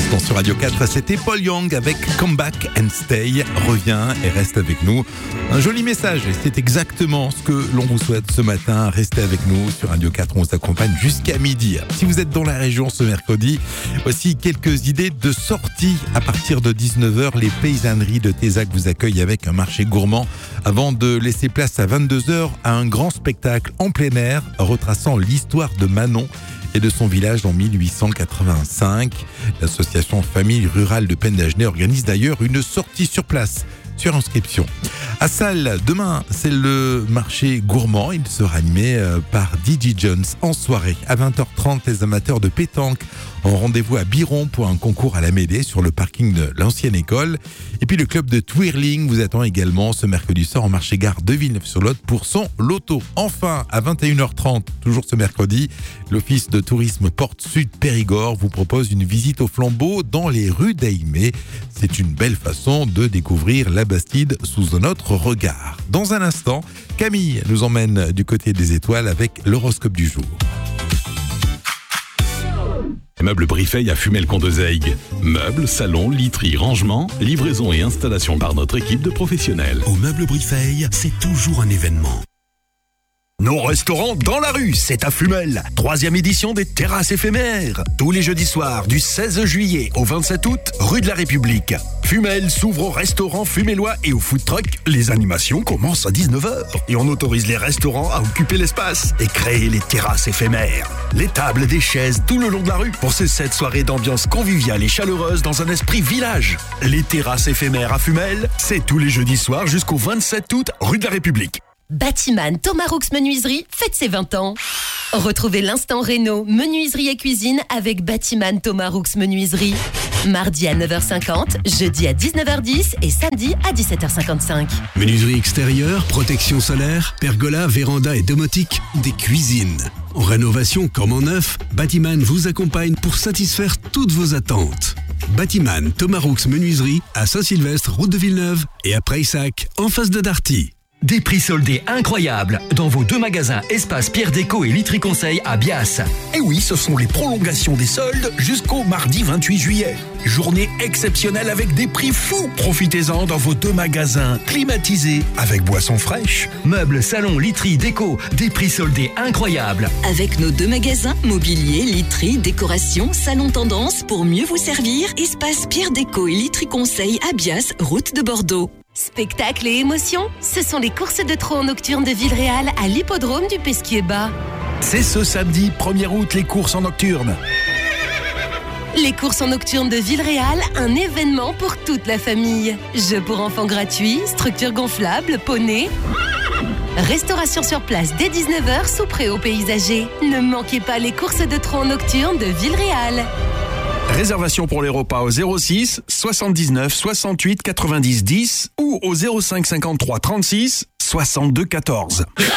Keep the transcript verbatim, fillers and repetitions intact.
l'instant sur Radio quatre, c'était Paul Young avec Come Back and Stay. Reviens et reste avec nous. Un joli message et c'est exactement ce que l'on vous souhaite ce matin. Restez avec nous sur Radio quatre, on vous accompagne jusqu'à midi. Si vous êtes dans la région ce mercredi, voici quelques idées de sortie. À partir de dix-neuf heures, les paysanneries de Tézac vous accueillent avec un marché gourmand avant de laisser place à vingt-deux heures à un grand spectacle en plein air retraçant l'histoire de Manon et de son village en mille huit cent quatre-vingt-cinq. L'association Famille Rurale de Pendagenais organise d'ailleurs une sortie sur place, sur inscription. À Salles, demain, c'est le marché gourmand. Il sera animé par D J Jones en soirée. À vingt heures trente, les amateurs de pétanque ont rendez-vous à Biron pour un concours à la mêlée sur le parking de l'ancienne école. Et puis le club de twirling vous attend également ce mercredi soir en marché gare de Villeneuve-sur-Lot pour son loto. Enfin, à vingt et une heures trente, toujours ce mercredi, l'Office de tourisme Porte Sud Périgord vous propose une visite au flambeau dans les rues d'Aimé. C'est une belle façon de découvrir la Bastide sous un autre regard. Dans un instant, Camille nous emmène du côté des étoiles avec l'horoscope du jour. Meubles Brifeil à Fumel-Condezaygues. Meubles, salons, literie, rangement, livraison et installation par notre équipe de professionnels. Au Meubles Brifeil, c'est toujours un événement. Nos restaurants dans la rue, c'est à Fumel. Troisième édition des terrasses éphémères. Tous les jeudis soirs, du seize juillet au vingt-sept août, rue de la République. Fumel s'ouvre au restaurant fumellois et au food truck. Les animations commencent à dix-neuf heures. Et on autorise les restaurants à occuper l'espace et créer les terrasses éphémères. Les tables et des chaises tout le long de la rue pour ces sept soirées d'ambiance conviviale et chaleureuse dans un esprit village. Les terrasses éphémères à Fumel, c'est tous les jeudis soirs jusqu'au vingt-sept août, rue de la République. Batiman Thomas Roux Menuiserie fête ses vingt ans. Retrouvez l'instant réno, menuiserie et cuisine avec Batiman Thomas Roux Menuiserie. Mardi à neuf heures cinquante, jeudi à dix-neuf heures dix et samedi à dix-sept heures cinquante-cinq. Menuiserie extérieure, protection solaire, pergola, véranda et domotique, des cuisines. En rénovation comme en neuf, Batiman vous accompagne pour satisfaire toutes vos attentes. Batiman Thomas Roux Menuiserie à Saint-Sylvestre, route de Villeneuve et à Prayssac, en face de Darty. Des prix soldés incroyables dans vos deux magasins Espace Pierre Déco et Literie Conseil à Bias. Et oui, ce sont les prolongations des soldes jusqu'au mardi vingt-huit juillet. Journée exceptionnelle avec des prix fous. Profitez-en dans vos deux magasins climatisés avec boissons fraîches. Meubles, salons, literie, déco, des prix soldés incroyables. Avec nos deux magasins, mobilier, literie, décoration, salon tendance, pour mieux vous servir, Espace Pierre Déco et Literie Conseil à Bias, route de Bordeaux. Spectacle et émotion, ce sont les courses de trot nocturnes de Villeréal à l'hippodrome du Pesquier-Bas. C'est ce samedi premier août, les courses en nocturne. Les courses en nocturne de Villeréal, un événement pour toute la famille. Jeux pour enfants gratuits, structures gonflables, poneys. Restauration sur place dès dix-neuf heures sous préau paysager. Ne manquez pas les courses de trot nocturnes de Villeréal. Réservation pour les repas au zéro six soixante-dix-neuf soixante-huit quatre-vingt-dix dix ou au zéro cinq cinquante-trois trente-six soixante-deux quatorze.